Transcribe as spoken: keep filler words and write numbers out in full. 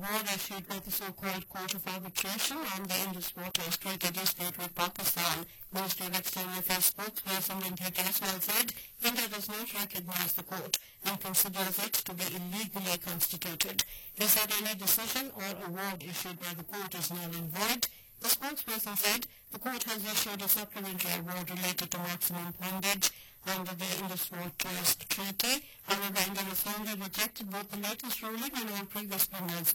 Award issued by the so-called Court of Arbitration on the Indus Waters Treaty dispute with Pakistan. Ministry of External Affairs spokesperson India Jaiswal said India does not recognize the court and considers it to be illegally constituted. He said any decision or award issued by the court is null and void. The spokesperson said the court has issued a supplementary award related to maximum bondage under the Indus Waters Treaty. However, India has firmly rejected both the latest ruling and all previous pronouncements.